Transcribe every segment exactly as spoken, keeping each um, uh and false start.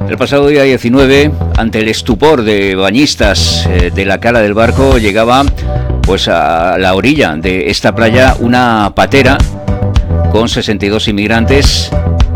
El pasado día diecinueve, ante el estupor de bañistas eh, de la cala del barco, llegaba pues a la orilla de esta playa una patera con sesenta y dos inmigrantes,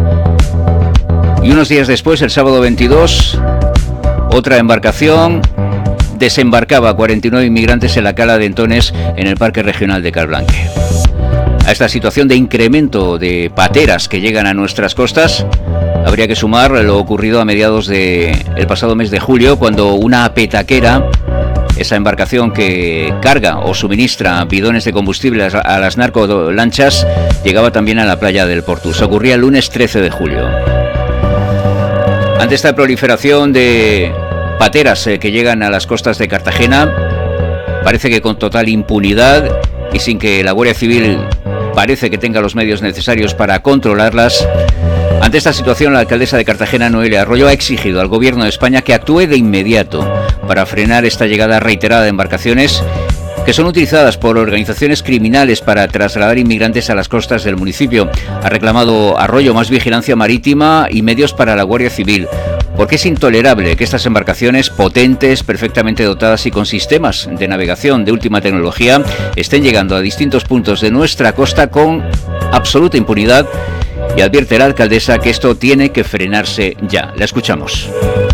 y unos días después, el sábado veintidós, otra embarcación desembarcaba a cuarenta y nueve inmigrantes en la cala de Entones, en el Parque Regional de Calblanque. A esta situación de incremento de pateras que llegan a nuestras costas habría que sumar lo ocurrido a mediados del pasado mes de julio, cuando una petaquera, esa embarcación que carga o suministra bidones de combustible a las narcolanchas, llegaba también a la playa del Portus. Ocurría el lunes trece de julio. Ante esta proliferación de pateras eh, que llegan a las costas de Cartagena, parece que con total impunidad y sin que la Guardia Civil parece que tenga los medios necesarios para controlarlas. Ante esta situación, la alcaldesa de Cartagena, Noelia Arroyo, ha exigido al Gobierno de España que actúe de inmediato para frenar esta llegada reiterada de embarcaciones que son utilizadas por organizaciones criminales para trasladar inmigrantes a las costas del municipio. Ha reclamado Arroyo más vigilancia marítima y medios para la Guardia Civil, porque es intolerable que estas embarcaciones potentes, perfectamente dotadas y con sistemas de navegación de última tecnología, estén llegando a distintos puntos de nuestra costa con absoluta impunidad, y advierte la alcaldesa que esto tiene que frenarse ya. La escuchamos.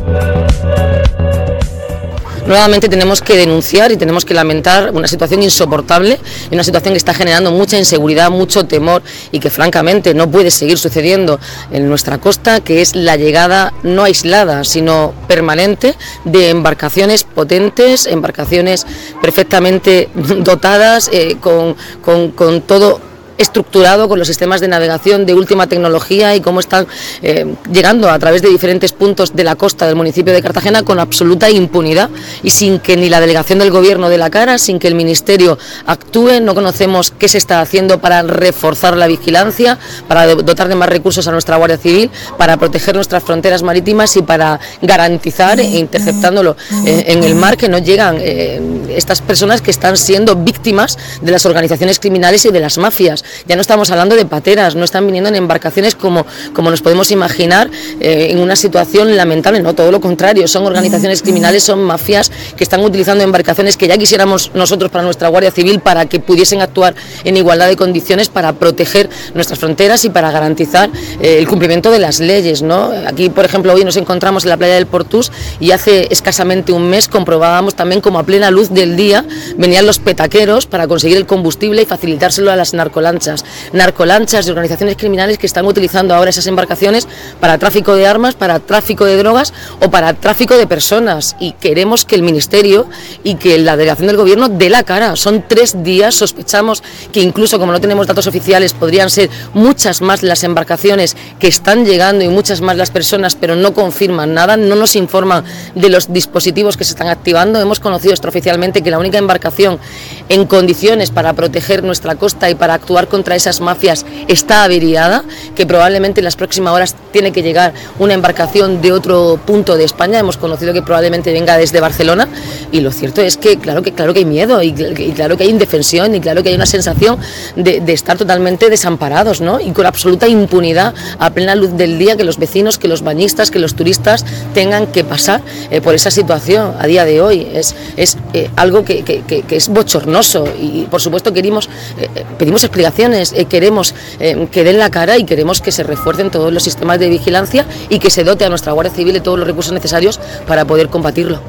Nuevamente tenemos que denunciar y tenemos que lamentar una situación insoportable y una situación que está generando mucha inseguridad, mucho temor y que francamente no puede seguir sucediendo en nuestra costa, que es la llegada no aislada sino permanente de embarcaciones potentes, embarcaciones perfectamente dotadas, eh, con, con, con todo estructurado, con los sistemas de navegación de última tecnología, y cómo están eh, llegando a través de diferentes puntos de la costa del municipio de Cartagena con absoluta impunidad y sin que ni la delegación del Gobierno dé la cara, sin que el Ministerio actúe. No conocemos qué se está haciendo para reforzar la vigilancia, para dotar de más recursos a nuestra Guardia Civil, para proteger nuestras fronteras marítimas y para garantizar, interceptándolo eh, en el mar, que no llegan eh, estas personas que están siendo víctimas de las organizaciones criminales y de las mafias. Ya no estamos hablando de pateras, no están viniendo en embarcaciones como, como nos podemos imaginar, eh, en una situación lamentable, no, todo lo contrario, son organizaciones criminales, son mafias que están utilizando embarcaciones que ya quisiéramos nosotros para nuestra Guardia Civil, para que pudiesen actuar en igualdad de condiciones para proteger nuestras fronteras y para garantizar eh, el cumplimiento de las leyes, ¿no? Aquí, por ejemplo, hoy nos encontramos en la playa del Portus y hace escasamente un mes comprobábamos también como a plena luz del día venían los petaqueros para conseguir el combustible y facilitárselo a las narcolanchas. Narcolanchas y organizaciones criminales que están utilizando ahora esas embarcaciones para tráfico de armas, para tráfico de drogas o para tráfico de personas, y queremos que el Ministerio y que la delegación del Gobierno dé la cara. Son tres días, sospechamos que incluso, como no tenemos datos oficiales, podrían ser muchas más las embarcaciones que están llegando y muchas más las personas, pero no confirman nada, no nos informan de los dispositivos que se están activando. Hemos conocido extraoficialmente que la única embarcación en condiciones para proteger nuestra costa y para actuar contra esas mafias está averiada, que probablemente en las próximas horas tiene que llegar una embarcación de otro punto de España. Hemos conocido que probablemente venga desde Barcelona, y lo cierto es que claro que, claro que hay miedo y, y claro que hay indefensión y claro que hay una sensación de, de estar totalmente desamparados, ¿no? Y con absoluta impunidad a plena luz del día, que los vecinos, que los bañistas, que los turistas tengan que pasar eh, por esa situación a día de hoy. Es, es eh, algo que, que, que, que es bochornoso, y por supuesto queremos, eh, pedimos explicaciones, eh, queremos eh, que den la cara y queremos que se refuercen todos los sistemas de vigilancia y que se dote a nuestra Guardia Civil de todos los recursos necesarios para poder combatirlo.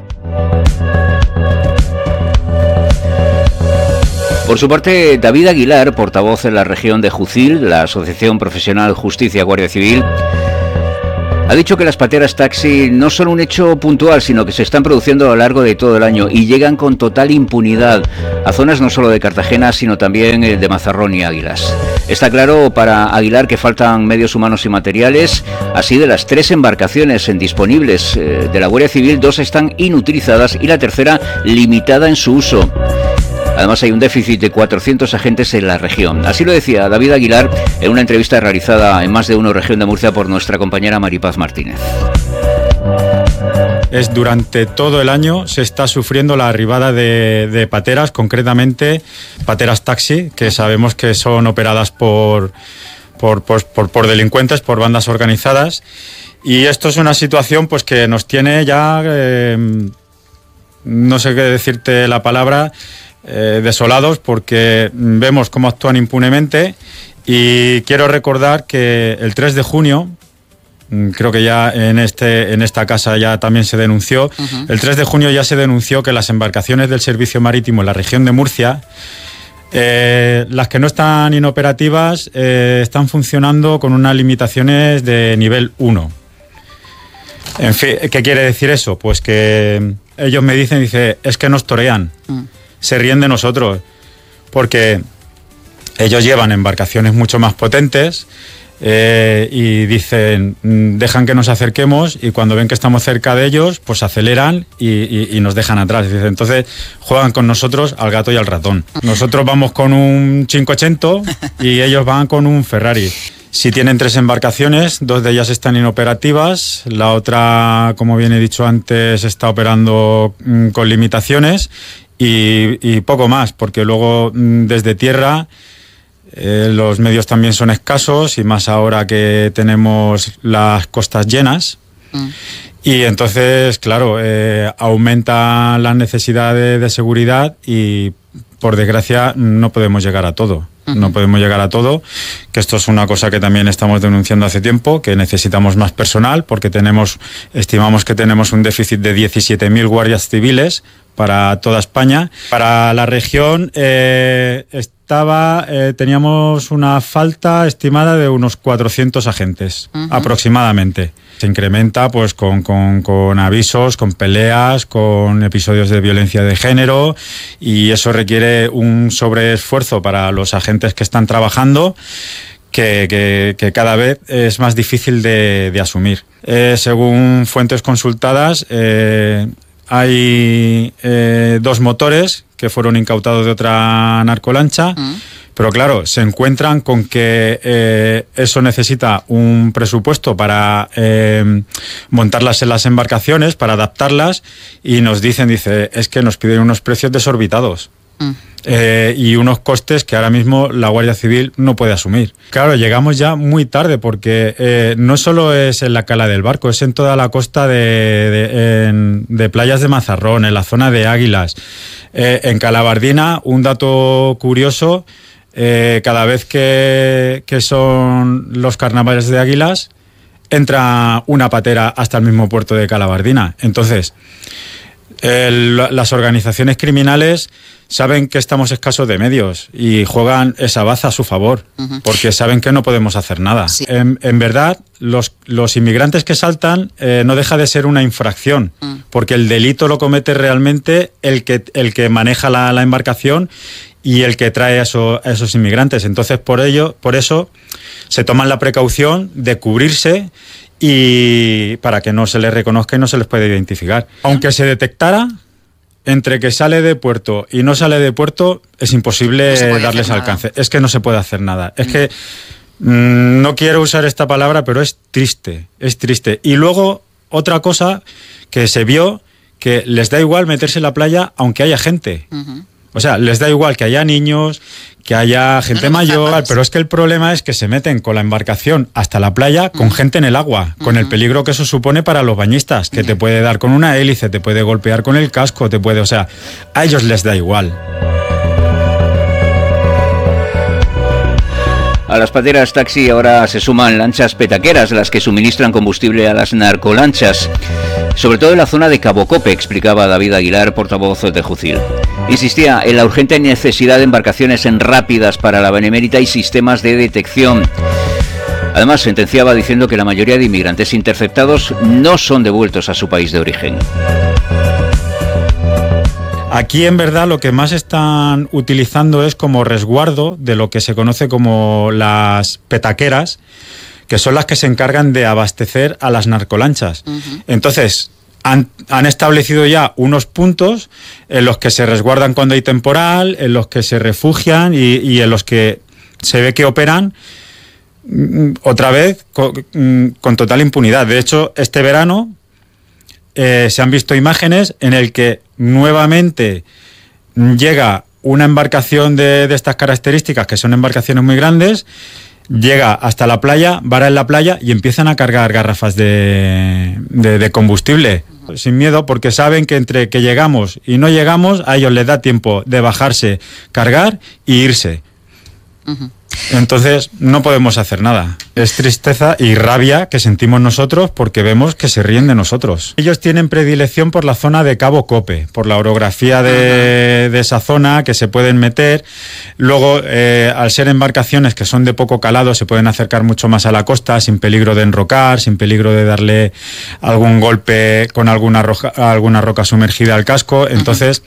Por su parte, David Aguilar, portavoz en la región de Jucil, la Asociación Profesional Justicia Guardia Civil, ha dicho que las pateras taxi no son un hecho puntual, sino que se están produciendo a lo largo de todo el año y llegan con total impunidad a zonas no solo de Cartagena, sino también de Mazarrón y Águilas. Está claro para Aguilar que faltan medios humanos y materiales. Así, de las tres embarcaciones disponibles de la Guardia Civil, dos están inutilizadas y la tercera limitada en su uso. Además, hay un déficit de cuatrocientos agentes en la región. Así lo decía David Aguilar en una entrevista realizada en Más de Uno Región de Murcia por nuestra compañera Maripaz Martínez. Es durante todo el año se está sufriendo la arribada de, de pateras, concretamente pateras taxi, que sabemos que son operadas por, por, por, por, por delincuentes, por bandas organizadas. Y esto es una situación pues que nos tiene ya, eh, no sé qué decirte la palabra, eh, desolados, porque vemos cómo actúan impunemente. Y quiero recordar que el tres de junio, creo que ya en, este, en esta casa ya también se denunció, uh-huh. el tres de junio ya se denunció que las embarcaciones del servicio marítimo en la región de Murcia, Eh, las que no están inoperativas eh, están funcionando con unas limitaciones de nivel uno. En fin, ¿qué quiere decir eso? Pues que ellos me dicen, dice, es que nos torean, mm. se ríen de nosotros, porque ellos llevan embarcaciones mucho más potentes eh, y dicen, dejan que nos acerquemos, y cuando ven que estamos cerca de ellos, pues aceleran y, y, y nos dejan atrás. Dice, entonces juegan con nosotros al gato y al ratón. Nosotros vamos con un cincuecento y ellos van con un Ferrari. Si tienen tres embarcaciones, dos de ellas están inoperativas, la otra, como bien he dicho antes, está operando mm, con limitaciones y, y poco más, porque luego mm, desde tierra Eh, los medios también son escasos, y más ahora que tenemos las costas llenas. Mm. Y entonces, claro, eh, aumenta la necesidad de, de seguridad, y por desgracia no podemos llegar a todo. Uh-huh. No podemos llegar a todo, que esto es una cosa que también estamos denunciando hace tiempo, que necesitamos más personal, porque tenemos, estimamos que tenemos un déficit de diecisiete mil guardias civiles para toda España. Para la región eh, estaba, eh, teníamos una falta estimada de unos cuatrocientos agentes, uh-huh. aproximadamente. Se incrementa pues con, con, con avisos, con peleas, con episodios de violencia de género, y eso requiere un sobreesfuerzo para los agentes que están trabajando, que, que, que cada vez es más difícil de, de asumir. Eh, según fuentes consultadas, eh, hay eh, dos motores que fueron incautados de otra narcolancha, mm. pero claro, se encuentran con que eh, eso necesita un presupuesto para eh, montarlas en las embarcaciones, para adaptarlas, y nos dicen, dice, es que nos piden unos precios desorbitados. Mm. Eh, y unos costes que ahora mismo la Guardia Civil no puede asumir. Claro, llegamos ya muy tarde, porque eh, no solo es en la Cala del Barco, es en toda la costa de, de, en, de Playas de Mazarrón, en la zona de Águilas. Eh, en Calabardina, un dato curioso, eh, cada vez que, que son los carnavales de Águilas, entra una patera hasta el mismo puerto de Calabardina. Entonces, el, las organizaciones criminales saben que estamos escasos de medios y juegan esa baza a su favor, uh-huh. porque saben que no podemos hacer nada. Sí. En, en verdad, los, los inmigrantes que saltan eh, no deja de ser una infracción, uh-huh. porque el delito lo comete realmente el que, el que maneja la, la embarcación y el que trae a, eso, a esos inmigrantes. Entonces, por ello, por eso se toman la precaución de cubrirse, y para que no se les reconozca y no se les pueda identificar. Aunque se detectara, entre que sale de puerto y no sale de puerto, es imposible no darles alcance. Es que no se puede hacer nada. Es mm. que mmm, no quiero usar esta palabra, pero es triste, es triste. Y luego, otra cosa que se vio, que les da igual meterse en la playa aunque haya gente. Uh-huh. O sea, les da igual que haya niños, que haya gente no mayor, pero es que el problema es que se meten con la embarcación hasta la playa con uh-huh. gente en el agua, con uh-huh. el peligro que eso supone para los bañistas, que uh-huh. te puede dar con una hélice, te puede golpear con el casco, te puede, o sea, a ellos les da igual. A las pateras taxi ahora se suman lanchas petaqueras, las que suministran combustible a las narcolanchas, sobre todo en la zona de Cabo Cope, explicaba David Aguilar, portavoz de Jucil. Insistía en la urgente necesidad de embarcaciones en rápidas para la Benemérita y sistemas de detección. Además, sentenciaba diciendo que la mayoría de inmigrantes interceptados no son devueltos a su país de origen. Aquí, en verdad, lo que más están utilizando es como resguardo de lo que se conoce como las petaqueras, que son las que se encargan de abastecer a las narcolanchas. Uh-huh. Entonces, han, han establecido ya unos puntos en los que se resguardan cuando hay temporal, en los que se refugian y, y en los que se ve que operan otra vez con, con total impunidad. De hecho, este verano eh, se han visto imágenes en el que nuevamente llega una embarcación de, de estas características, que son embarcaciones muy grandes, llega hasta la playa, vara en la playa y empiezan a cargar garrafas de, de, de combustible. Sin miedo, porque saben que entre que llegamos y no llegamos, a ellos les da tiempo de bajarse, cargar y irse. Uh-huh. Entonces no podemos hacer nada. Es tristeza y rabia que sentimos nosotros porque vemos que se ríen de nosotros. Ellos tienen predilección por la zona de Cabo Cope, por la orografía de, de esa zona que se pueden meter. Luego, eh, al ser embarcaciones que son de poco calado, se pueden acercar mucho más a la costa sin peligro de enrocar, sin peligro de darle algún golpe con alguna, roja, alguna roca sumergida al casco. Entonces...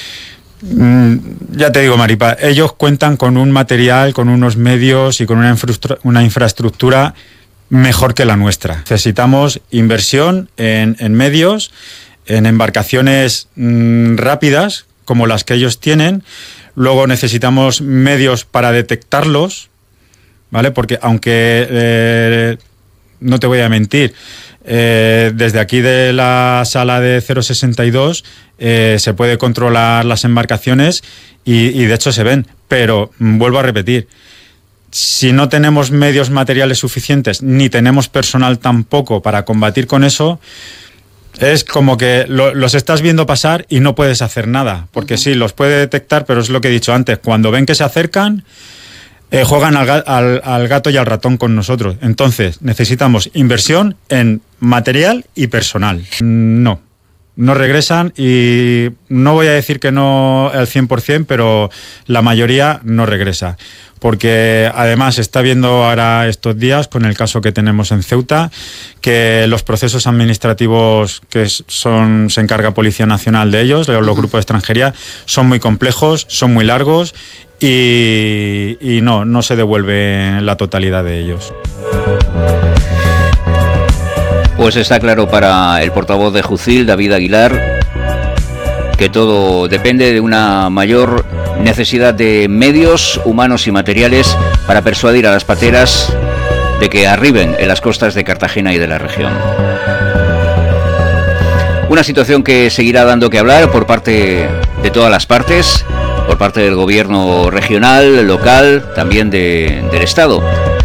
ya te digo, Maripa, ellos cuentan con un material, con unos medios y con una, infra- una infraestructura mejor que la nuestra. Necesitamos inversión en, en medios, en embarcaciones mmm, rápidas, como las que ellos tienen. Luego necesitamos medios para detectarlos, ¿vale? Porque aunque, eh, no te voy a mentir, Eh, desde aquí de la sala de cero sesenta y dos eh, se puede controlar las embarcaciones y, y de hecho se ven, pero vuelvo a repetir, si no tenemos medios materiales suficientes ni tenemos personal tampoco para combatir con eso, es como que lo, los estás viendo pasar y no puedes hacer nada, porque sí, los puede detectar, pero es lo que he dicho antes, cuando ven que se acercan, Eh, juegan al, al, al gato y al ratón con nosotros. Entonces, necesitamos inversión en material y personal. No, no regresan y no voy a decir que no al cien por ciento, pero la mayoría no regresa. Porque además está viendo ahora estos días, con el caso que tenemos en Ceuta, que los procesos administrativos que son se encarga Policía Nacional de ellos, los, los grupos de extranjería, son muy complejos, son muy largos y, y no, no se devuelve la totalidad de ellos. Pues está claro para el portavoz de Jucil, David Aguilar, que todo depende de una mayor necesidad de medios humanos y materiales para persuadir a las pateras de que arriben en las costas de Cartagena y de la región. Una situación que seguirá dando que hablar por parte de todas las partes, por parte del gobierno regional, local, también de, del Estado,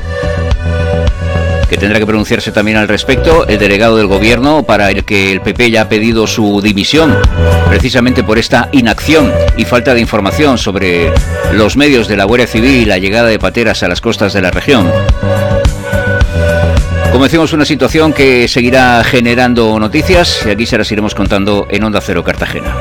que tendrá que pronunciarse también al respecto el delegado del gobierno, para el que el P P ya ha pedido su dimisión, precisamente por esta inacción y falta de información sobre los medios de la Guardia Civil y la llegada de pateras a las costas de la región. Como decimos, una situación que seguirá generando noticias y aquí se las iremos contando en Onda Cero Cartagena.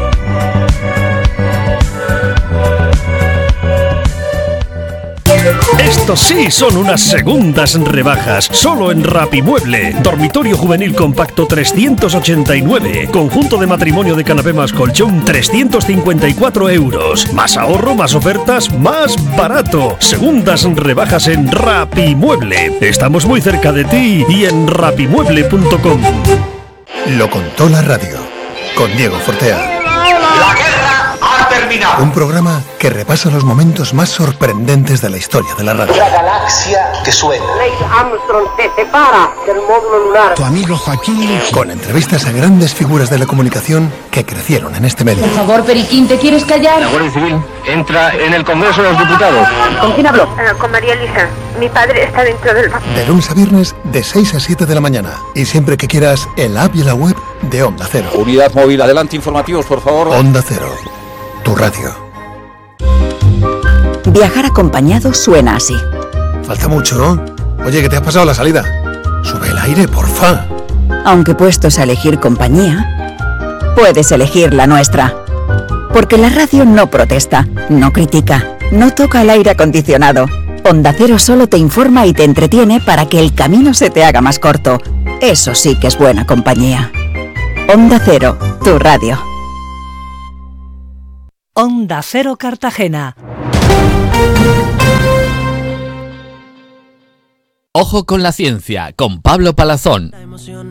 Estos sí son unas segundas rebajas, solo en Rapimueble. Dormitorio juvenil compacto trescientos ochenta y nueve. Conjunto de matrimonio de canapé más colchón trescientos cincuenta y cuatro euros. Más ahorro, más ofertas, más barato. Segundas rebajas en Rapimueble. Estamos muy cerca de ti y en rapimueble punto com. Lo contó la radio, con Diego Fortea. La guerra ha terminado. Un programa que repasa los momentos más sorprendentes de la historia de la radio. La galaxia que suena. Neil Armstrong se separa del módulo lunar. Tu amigo Joaquín. Con entrevistas a grandes figuras de la comunicación que crecieron en este medio. Por favor, Periquín, ¿te quieres callar? La Guardia Civil entra en el Congreso de los Diputados. ¿Con quién habló? Uh, con María Elisa. Mi padre está dentro del... De lunes a viernes, de seis a siete de la mañana. Y siempre que quieras, en la app y la web de Onda Cero. Unidad móvil, adelante, informativos, por favor. Onda Cero, tu radio. Viajar acompañado suena así. Falta mucho, ¿no? Oye, ¿qué te has pasado la salida? Sube el aire, porfa. Aunque puestos a elegir compañía, puedes elegir la nuestra. Porque la radio no protesta, no critica, no toca el aire acondicionado. Onda Cero solo te informa y te entretiene para que el camino se te haga más corto. Eso sí que es buena compañía. Onda Cero, tu radio. Onda Cero Cartagena. Ojo con la ciencia, con Pablo Palazón.